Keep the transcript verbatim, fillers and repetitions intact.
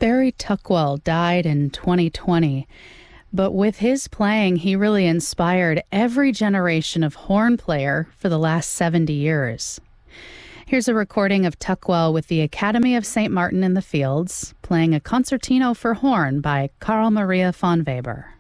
Barry Tuckwell died in twenty twenty, but with his playing, he really inspired every generation of horn player for the last seventy years. Here's a recording of Tuckwell with the Academy of Saint Martin in the Fields, playing a concertino for horn by Carl Maria von Weber.